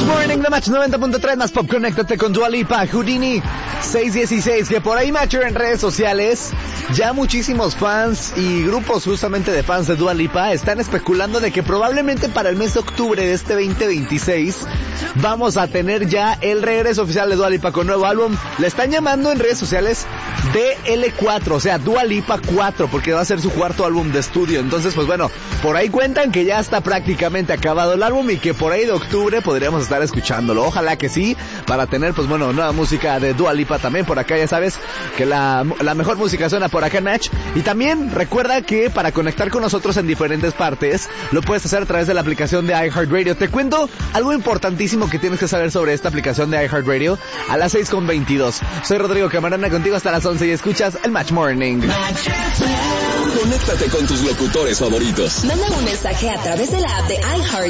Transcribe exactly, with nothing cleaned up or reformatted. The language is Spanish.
Morning, The Match noventa punto tres más Pop. Conéctate con Dua Lipa, Houdini seis dieciséis, que por ahí Matcher en redes sociales, ya muchísimos fans y grupos justamente de fans de Dua Lipa están especulando de que probablemente para el mes de octubre de este veinte veintiséis vamos a tener ya el regreso oficial de Dua Lipa con nuevo álbum. Le están llamando en redes sociales D L cuatro, o sea, Dua Lipa cuatro, porque va a ser su cuarto álbum de estudio. Entonces, pues bueno, por ahí cuentan que ya está prácticamente acabado el álbum y que por ahí de octubre podríamos estar escuchándolo. Ojalá que sí, para tener, pues bueno, nueva música de Dua Lipa también por acá. Ya sabes que la, la mejor música suena por acá en Match. Y también recuerda que para conectar con nosotros en diferentes partes, lo puedes hacer a través de la aplicación de iHeartRadio. Te cuento algo importantísimo que tienes que saber sobre esta aplicación de iHeartRadio a las seis con veintidós. Soy Rodrigo Camarena, contigo hasta las once y escuchas el Match Morning. Conéctate con tus locutores favoritos. Manda un mensaje a través de la app de iHeart